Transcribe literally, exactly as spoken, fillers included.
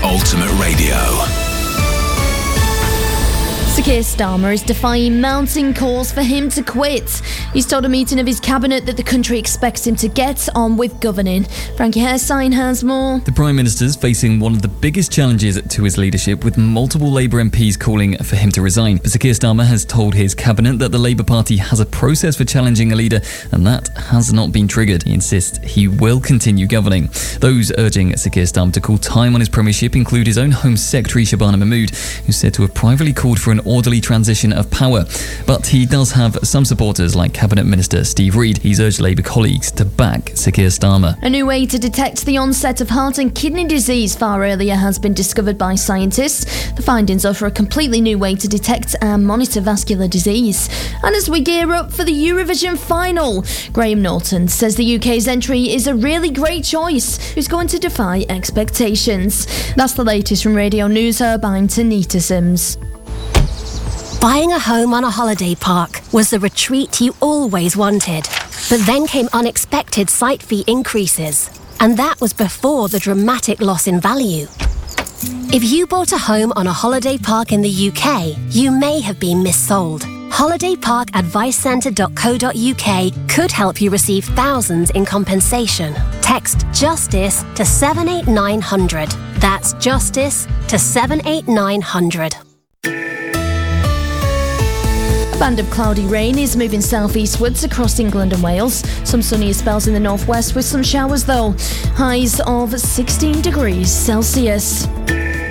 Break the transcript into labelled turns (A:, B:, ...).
A: Ultimate Radio.
B: Sir Keir Starmer is defying mounting calls for him to quit. He's told a meeting of his cabinet that the country expects him to get on with governing. Frankie Hairsign has more.
C: The Prime Minister's facing one of the biggest challenges to his leadership, with multiple Labour M Ps calling for him to resign. But Sir Keir Starmer has told his cabinet that the Labour Party has a process for challenging a leader, and that has not been triggered. He insists he will continue governing. Those urging Sir Keir Starmer to call time on his premiership include his own Home Secretary Shabana Mahmood, who's said to have privately called for an orderly transition of power. But he does have some supporters like Cabinet Minister Steve Reid. He's urged Labour colleagues to back Sir Keir Starmer.
B: A new way to detect the onset of heart and kidney disease far earlier has been discovered by scientists. The findings offer a completely new way to detect and monitor vascular disease. And as we gear up for the Eurovision final, Graham Norton says the U K's entry is a really great choice who's going to defy expectations. That's the latest from Radio News Hub. I'm Tanita Sims.
D: Buying a home on a holiday park was the retreat you always wanted. But then came unexpected site fee increases. And that was before the dramatic loss in value. If you bought a home on a holiday park in the U K, you may have been missold. holiday park advice centre dot co dot U K could help you receive thousands in compensation. Text JUSTICE to seven eight nine hundred. That's JUSTICE to seven eight nine hundred.
B: A band of cloudy rain is moving southeastwards across England and Wales. Some sunnier spells in the northwest with some showers though. Highs of sixteen degrees Celsius.